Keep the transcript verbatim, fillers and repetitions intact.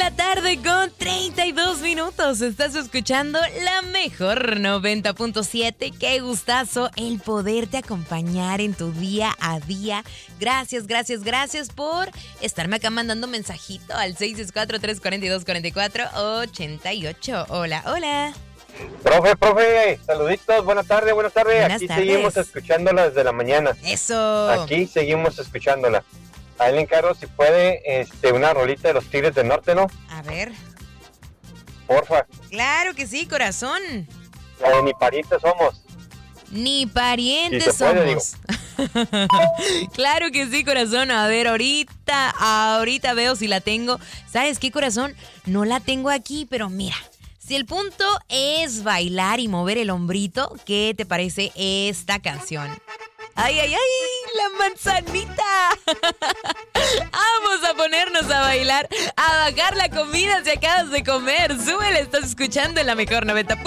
la tarde con treinta y dos minutos. Estás escuchando la mejor noventa punto siete. Qué gustazo el poderte acompañar en tu día a día. Gracias, gracias, gracias por estarme acá mandando mensajito al seis seis cuatro, tres cuatro dos, cuatro cuatro ocho ocho. Hola, hola. Profe, profe, saluditos, buenas tardes, buenas tardes. Buenas Aquí tardes. seguimos escuchándola desde la mañana. Eso. Aquí seguimos escuchándola. A él le encargo si puede este, una rolita de los Tigres del Norte, ¿no? A ver. Porfa. Claro que sí, corazón. La de Ni Parientes Somos. Ni parientes Si se puede, somos. Claro que sí, corazón. A ver, ahorita, ahorita veo si la tengo. ¿Sabes qué, corazón? No la tengo aquí, pero mira. Si el punto es bailar y mover el hombrito, ¿qué te parece esta canción? ¡Ay, ay, ay! ¡La manzanita! Vamos a ponernos a bailar, a bajar la comida si acabas de comer. Súbele, estás escuchando en la mejor noventa.